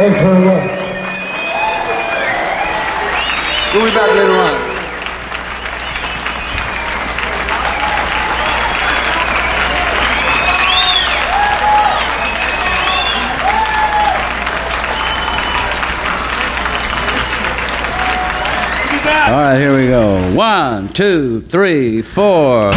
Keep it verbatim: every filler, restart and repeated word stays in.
Thanks very much. We'll be back later on. All right, here we go. One, two, three, four.